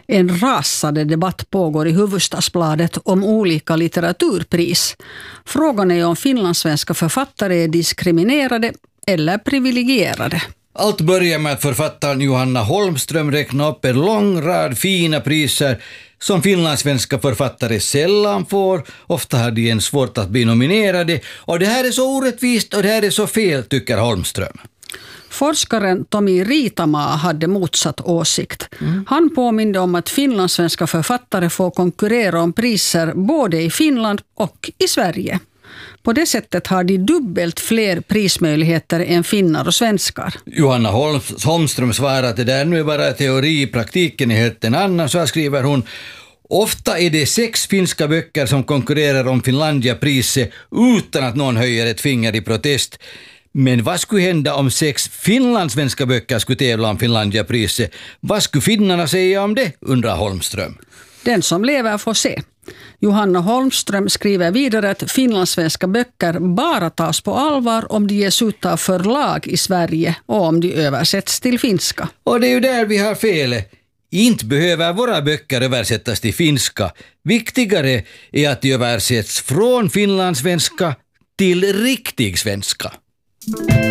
En rasande debatt pågår i Hufvudstadsbladet om olika litteraturpris. Frågan är om finlandssvenska författare är diskriminerade eller privilegierade. Allt börjar med att författaren Johanna Holmström räknar upp en lång rad fina priser som finlandssvenska författare sällan får. Ofta har de en svårt att bli nominerade. Och det här är så orättvist och det här är så fel, tycker Holmström. Forskaren Tomi Riitamaa hade motsatt åsikt. Han påminde om att finlandssvenska författare får konkurrera om priser både i Finland och i Sverige. På det sättet har de dubbelt fler prismöjligheter än finnar och svenskar. Johanna Holmström svarar att det där nu är bara teori, i praktiken är helt en annan. Så här skriver hon: ofta är det 6 finska böcker som konkurrerar om Finlandia-priset utan att någon höjer ett finger i protest. Men vad skulle hända om 6 finlandssvenska böcker skulle tävla om Finlandia-priset? Vad skulle finnarna säga om det, undrar Holmström. Den som lever får se. Johanna Holmström skriver vidare att finlandssvenska böcker bara tas på allvar om de ges ut av förlag i Sverige och om de översätts till finska. Och det är ju där vi har fel. Inte behöver våra böcker översättas till finska. Viktigare är att de översätts från finlandssvenska till riktig svenska.